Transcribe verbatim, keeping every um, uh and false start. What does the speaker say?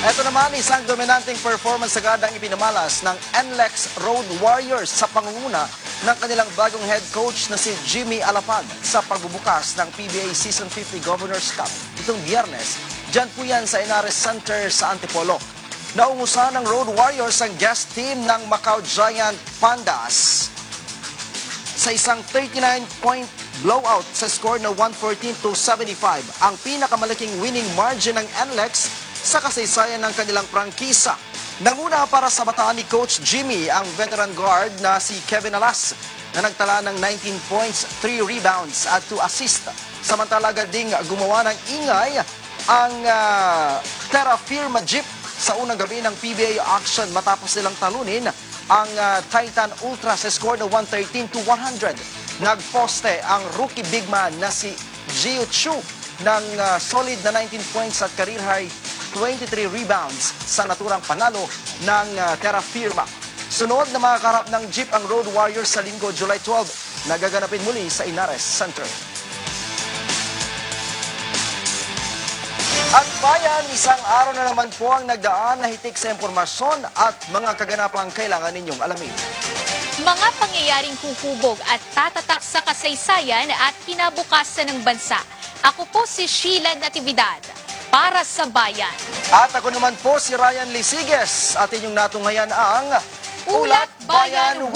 Ito naman, isang dominanteng performance agad ang ipinamalas ng N L E X Road Warriors sa pangunguna ng kanilang bagong head coach na si Jimmy Alapag sa pagbubukas ng P B A Season fifty Governors Cup itong Biyernes. Diyan po yan sa Inares Center sa Antipolo. Naungusan ng Road Warriors ang guest team ng Macau Giant Pandas sa isang thirty-nine point blowout sa score na one fourteen to seventy-five, ang pinakamalaking winning margin ng N L E X sa kasaysayan ng kanilang prangkisa. Nanguna para sa bataan ni Coach Jimmy ang veteran guard na si Kevin Alas na nagtala ng nineteen points, three rebounds at two assists. Samantala agad ding gumawa ng ingay ang uh, Terra Firma Jeep sa unang gabi ng P B A action matapos nilang talunin ang uh, Titan Ultra sa score na one thirteen to one hundred. Nagposte ang rookie big man na si Gio Chu ng uh, solid na nineteen points at career high twenty-three rebounds sa naturang panalo ng uh, Terra Firma. Sunod na makakarap ng Jeep ang Road Warriors sa linggo, July twelve, nagaganapin muli sa Inares Center. Ang bayan, isang araw na naman po ang nagdaan na hitik sa impormasyon at mga kaganapang kailangan ninyong alamin. Mga pangyayaring huhubog at tatatak sa kasaysayan at kinabukasan ng bansa. Ako po si Sheila Natividad para sa Bayan. At ako naman po si Ryan Lisiges at inyong natunghayan ang Ulat Bayan